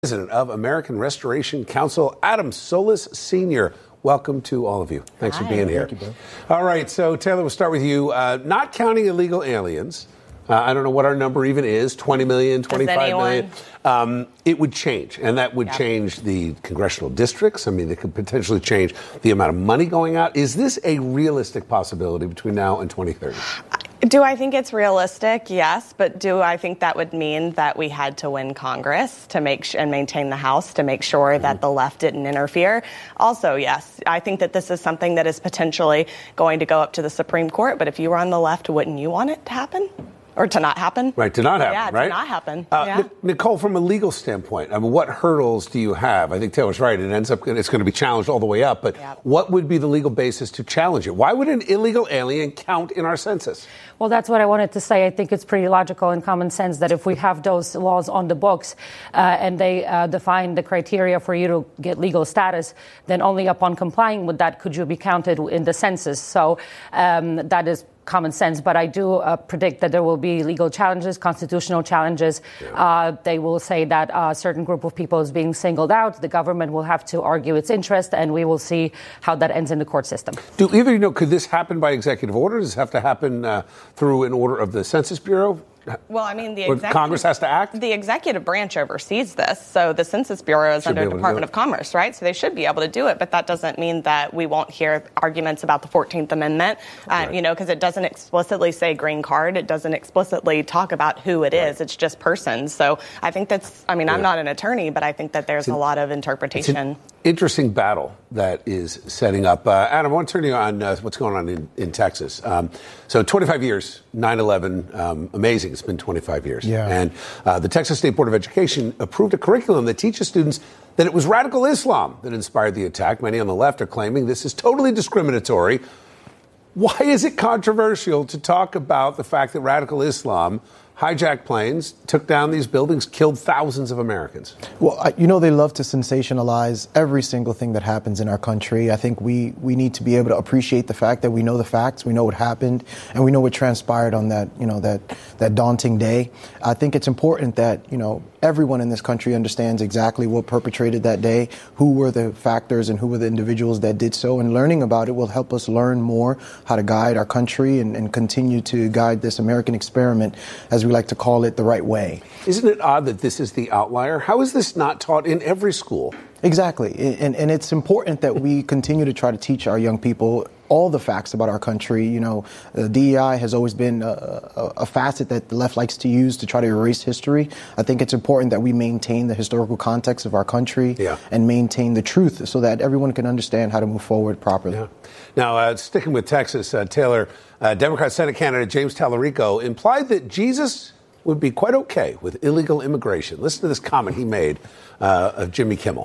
President of American Restoration Council, Adam Solis Sr. Welcome to all of you. Thanks for being here. Thank you, All right, so Taylor, we'll start with you. Not counting illegal aliens, I don't know what our number even is, 20 million, 25 million. It would change, and that would change the congressional districts. I mean, it could potentially change the amount of money going out. Is this a realistic possibility between now and 2030? Do I think it's realistic? Yes. But do I think that would mean that we had to win Congress to make and maintain the House to make sure that the left didn't interfere? Also, yes. I think that this is something that is potentially going to go up to the Supreme Court. But if you were on the left, wouldn't you want it to happen? Or to not happen? Right, to not happen, yeah, right? to not happen. Nicole, from a legal standpoint, I mean, what hurdles do you have? I think Taylor's right. It's going to be challenged all the way up. But what would be the legal basis to challenge it? Why would an illegal alien count in our census? Well, that's what I wanted to say. I think it's pretty logical and common sense that if we have those laws on the books and they define the criteria for you to get legal status, then only upon complying with that could you be counted in the census. So that is common sense, but I do predict that there will be legal challenges, constitutional challenges. They will say that a certain group of people is being singled out. The government will have to argue its interest, and we will see how that ends in the court system. Do either of you know, could this happen by executive order? Does this have to happen through an order of the Census Bureau? Well, I mean, Congress has to act? The executive branch oversees this. So the Census Bureau is under the Department of Commerce, right? So they should be able to do it. But that doesn't mean that we won't hear arguments about the 14th Amendment, because it doesn't explicitly say green card. It doesn't explicitly talk about who it is. It's just persons. So I think that's, I'm not an attorney, but I think that there's a lot of interpretation. It's an interesting battle that is setting up. Adam, I want to turn to you on what's going on in Texas. So 25 years, 9/11, amazing. It's been 25 years. Yeah. And the Texas State Board of Education approved a curriculum that teaches students that it was radical Islam that inspired the attack. Many on the left are claiming this is totally discriminatory. Why is it controversial to talk about the fact that radical Islam hijacked planes, took down these buildings, killed thousands of Americans? Well, they love to sensationalize every single thing that happens in our country. I think we need to be able to appreciate the fact that we know the facts, we know what happened, and we know what transpired on that, that daunting day. I think it's important that, everyone in this country understands exactly what perpetrated that day, who were the factors and who were the individuals that did so, and learning about it will help us learn more how to guide our country and continue to guide this American experiment, as we like to call it, the right way. Isn't it odd that this is the outlier? How is this not taught in every school? Exactly. And it's important that we continue to try to teach our young people all the facts about our country. DEI has always been a facet that the left likes to use to try to erase history. I think it's important that we maintain the historical context of our country and maintain the truth so that everyone can understand how to move forward properly. Yeah. Now, sticking with Texas, Taylor, Democrat Senate candidate James Tallarico implied that Jesus would be quite okay with illegal immigration. Listen to this comment he made of Jimmy Kimmel.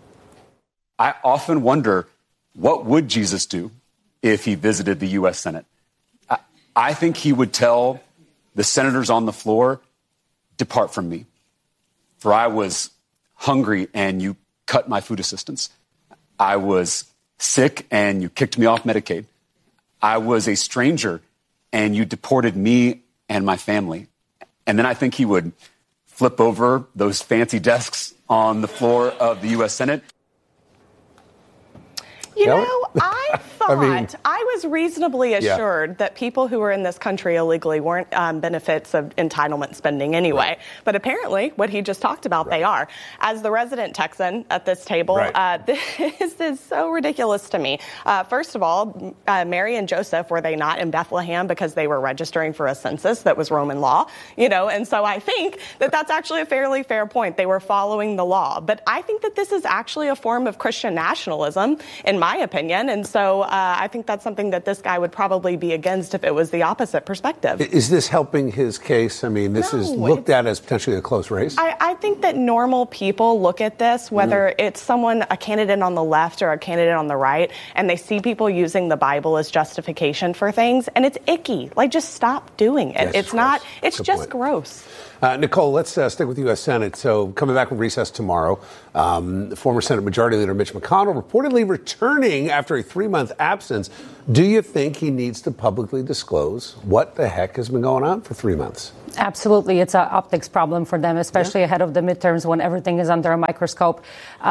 I often wonder, what would Jesus do if he visited the U.S. Senate? I think he would tell the senators on the floor, depart from me, for I was hungry and you cut my food assistance. I was sick and you kicked me off Medicaid. I was a stranger and you deported me and my family. And then I think he would flip over those fancy desks on the floor of the U.S. Senate. I thought I was reasonably assured that people who were in this country illegally weren't benefits of entitlement spending anyway. Right. But apparently, what he just talked about, they are. As the resident Texan at this table, this is so ridiculous to me. First of all, Mary and Joseph, were they not in Bethlehem because they were registering for a census that was Roman law? And so I think that that's actually a fairly fair point. They were following the law. But I think that this is actually a form of Christian nationalism, in my opinion. And so I think that's something that this guy would probably be against if it was the opposite perspective. Is this helping his case? I mean, this is looked at as potentially a close race. I think that normal people look at this, whether it's a candidate on the left or a candidate on the right, and they see people using the Bible as justification for things, and it's icky. Just stop doing it. It's just gross. Nicole, let's stick with the U.S. Senate. So coming back from recess tomorrow, former Senate Majority Leader Mitch McConnell reportedly returning after a 3-month absence. Do you think he needs to publicly disclose what the heck has been going on for 3 months? Absolutely. It's an optics problem for them, especially ahead of the midterms when everything is under a microscope.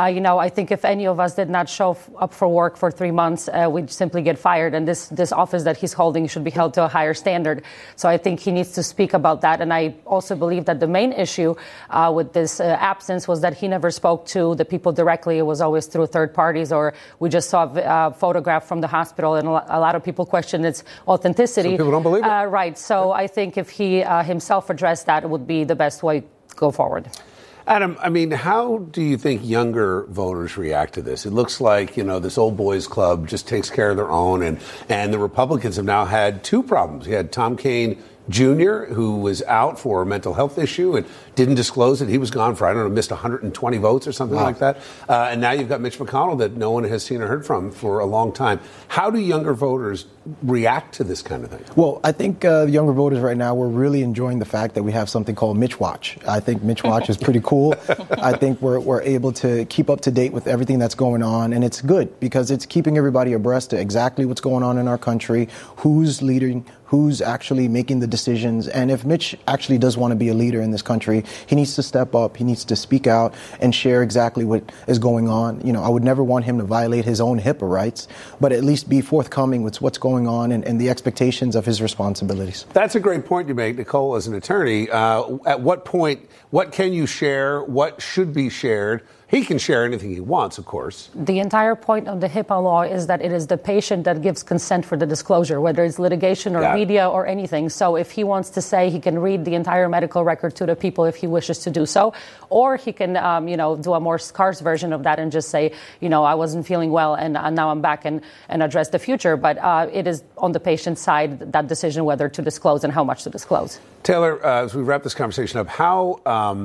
I think if any of us did not show up for work for 3 months, we'd simply get fired. And this office that he's holding should be held to a higher standard. So I think he needs to speak about that. And I also believe that the main issue with this absence was that he never spoke to the people directly. It was always through third parties, or we just saw a photograph from the hospital, and a lot of people question its authenticity. Some people don't believe it. Right. So I think if he himself address that would be the best way to go forward. Adam, I mean, how do you think younger voters react to this? It looks like, this old boys club just takes care of their own. And the Republicans have now had 2 problems. You had Tom Kean Jr., who was out for a mental health issue and didn't disclose it. He was gone for, missed 120 votes or something like that. And now you've got Mitch McConnell that no one has seen or heard from for a long time. How do younger voters react to this kind of thing? Well, I think younger voters right now, we're really enjoying the fact that we have something called Mitch Watch. I think Mitch Watch is pretty cool. I think we're able to keep up to date with everything that's going on. And it's good because it's keeping everybody abreast to exactly what's going on in our country, who's leading, who's actually making the decisions. And if Mitch actually does want to be a leader in this country, he needs to step up. He needs to speak out and share exactly what is going on. I would never want him to violate his own HIPAA rights, but at least be forthcoming with what's going on and the expectations of his responsibilities. That's a great point you make, Nicole, as an attorney. At what point, what can you share? What should be shared? He can share anything he wants, of course. The entire point of the HIPAA law is that it is the patient that gives consent for the disclosure, whether it's litigation or media or anything. So if he wants to say, he can read the entire medical record to the people if he wishes to do so, or he can, do a more scarce version of that and just say, I wasn't feeling well and now I'm back and address the future. But it is on the patient's side, that decision whether to disclose and how much to disclose. Taylor, as we wrap this conversation up, how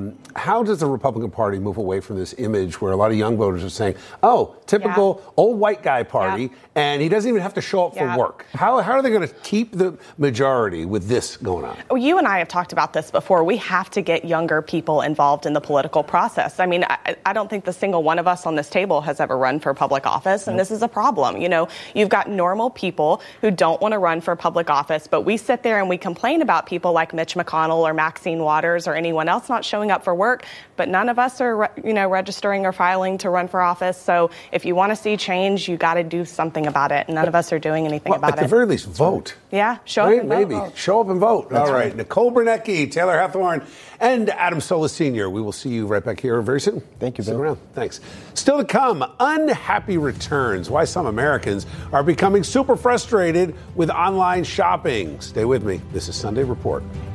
does the Republican Party move away from this image where a lot of young voters are saying, typical old white guy party, and he doesn't even have to show up for work? How are they going to keep the majority with this going on? Well, you and I have talked about this before. We have to get younger people involved in the political process. I mean, I don't think the single one of us on this table has ever run for public office, and this is a problem. You've got normal people who don't want to run for public office, but we sit there and we complain about people like Mitch McConnell or Maxine Waters or anyone else not showing up for work, but none of us are, registering or filing to run for office. So if you want to see change, you got to do something about it. And none of us are doing anything about it. At the very least, vote. Yeah, show up and vote. Maybe. Show up and vote. That's all right. Nicole Bernecki, Taylor Hathorn, and Adam Solis Sr. We will see you right back here very soon. Thank you, Bill. Stick around. Thanks. Still to come, unhappy returns. Why some Americans are becoming super frustrated with online shopping. Stay with me. This is Sunday Report.